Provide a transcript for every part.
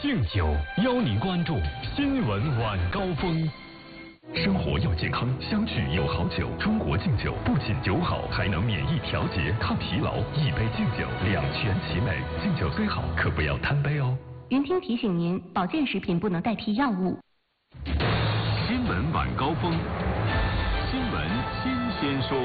敬酒邀您关注新闻晚高峰。生活要健康，相聚有好酒。中国敬酒不仅酒好，还能免疫调节、抗疲劳。一杯敬酒，两全其美。敬酒虽好，可不要贪杯哦。 云听提醒您，保健食品不能代替药物。 新闻晚高峰，新闻新鲜说。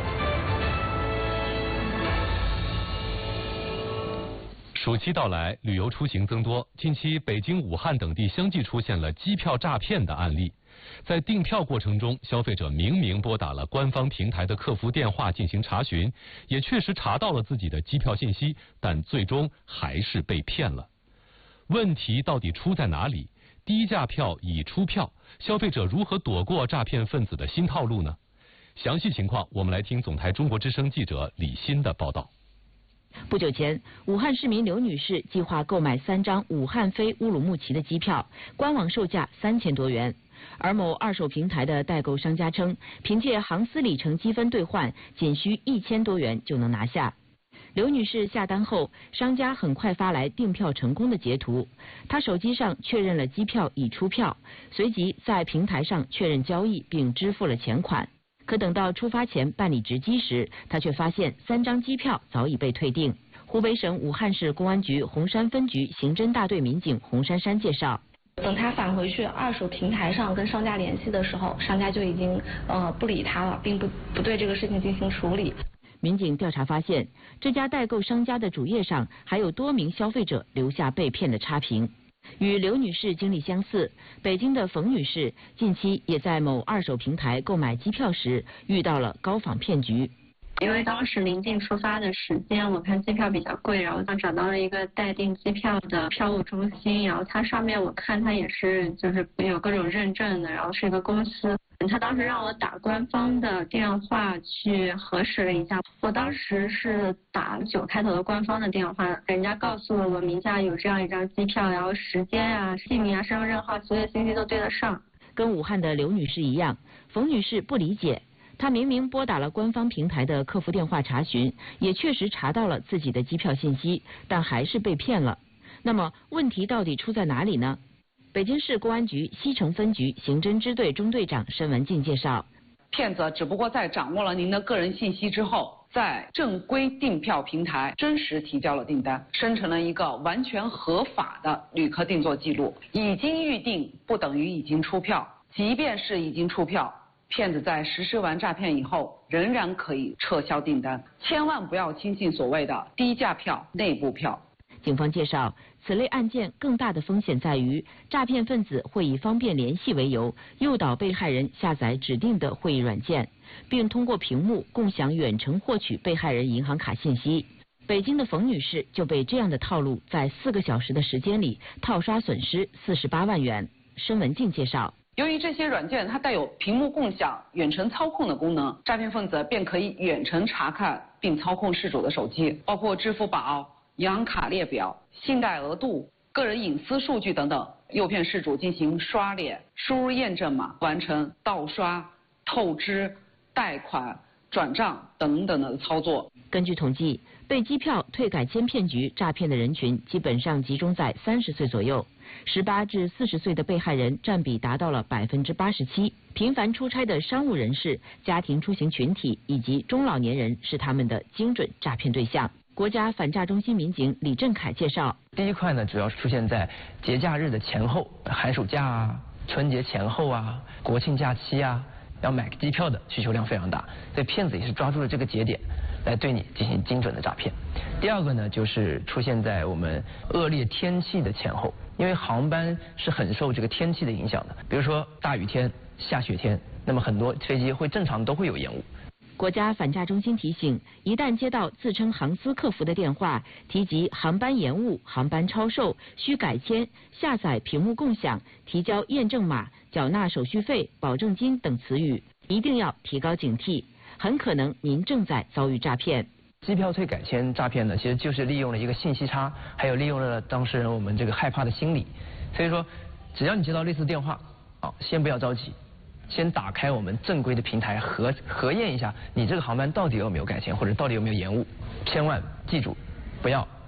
暑期到来，旅游出行增多。近期，北京、武汉等地相继出现了机票诈骗的案例。在订票过程中，消费者明明拨打了官方平台的客服电话进行查询，也确实查到了自己的机票信息，但最终还是被骗了。问题到底出在哪里？低价票已出票，消费者如何躲过诈骗分子的新套路呢？详细情况，我们来听总台中国之声记者李欣的报道。 不久前，武汉市民刘女士计划购买3张武汉飞乌鲁木齐的机票，官网售价3000多元。而某二手平台的代购商家称，凭借航司里程积分兑换，仅需1000多元就能拿下。刘女士下单后，商家很快发来订票成功的截图，她手机上确认了机票已出票，随即在平台上确认交易并支付了钱款。可等到出发前办理值机时，他却发现3张机票早已被退订。湖北省武汉市公安局洪山分局刑侦大队民警洪珊珊介绍， 等他返回去二手平台上跟商家联系的时候，商家就已经不理他了，并不对这个事情进行处理。 民警调查发现，这家代购商家的主页上还有多名消费者留下被骗的差评。与刘女士经历相似，北京的冯女士近期也在某二手平台购买机票时遇到了高仿骗局。 因为当时临近出发的时间，我看机票比较贵，然后找到了一个代订机票的票务中心，然后它上面我看它也是就是有各种认证的，然后是一个公司。他当时让我打官方的电话去核实了一下，我当时是打9开头的官方的电话，人家告诉了我名下有这样一张机票，然后时间啊、姓名啊、身份证号所有信息都对得上。 跟武汉的刘女士一样，冯女士不理解，她明明拨打了官方平台的客服电话查询，也确实查到了自己的机票信息，但还是被骗了。那么问题到底出在哪里呢？北京市公安局西城分局刑侦支队中队长申文静介绍， 骗子只不过在掌握了您的个人信息之后，在正规订票平台真实提交了订单，生成了一个完全合法的旅客订座记录。已经预订不等于已经出票，即便是已经出票，骗子在实施完诈骗以后，仍然可以撤销订单。千万不要轻信所谓的低价票、内部票。 警方介绍，此类案件更大的风险在于，诈骗分子会以方便联系为由，诱导被害人下载指定的会议软件，并通过屏幕共享远程获取被害人银行卡信息。北京的冯女士就被这样的套路在4个小时的时间里套刷损失48万元。申文静介绍， 由于这些软件它带有屏幕共享、远程操控的功能，诈骗分子便可以远程查看并操控事主的手机，包括支付宝、银行卡列表、信贷额度、个人隐私数据等等，诱骗事主进行刷脸、输入验证码、完成盗刷、透支、贷款、转账等等的操作。 根据统计，被机票退改签骗局诈骗的人群基本上集中在30岁左右，18至40岁的被害人占比达到了87%。频繁出差的商务人士、家庭出行群体以及中老年人是他们的精准诈骗对象。国家反诈中心民警李振凯介绍， 第一块呢，主要出现在节假日的前后，寒暑假啊、春节前后啊、国庆假期啊，要买机票的需求量非常大，所以骗子也是抓住了这个节点来对你进行精准的诈骗。第二个呢，就是出现在我们恶劣天气的前后，因为航班是很受这个天气的影响的，比如说大雨天、下雪天，那么很多飞机会正常都会有延误。 国家反诈中心提醒，一旦接到自称航司客服的电话，提及航班延误、航班超售、需改签、下载屏幕共享、提交验证码、缴纳手续费、保证金等词语，一定要提高警惕，很可能您正在遭遇诈骗。 机票退改签诈骗呢，其实就是利用了一个信息差，还有利用了当事人我们这个害怕的心理。所以说，只要你接到类似电话，先不要着急，先打开我们正规的平台核验一下你这个航班到底有没有改签，或者到底有没有延误。千万记住，不要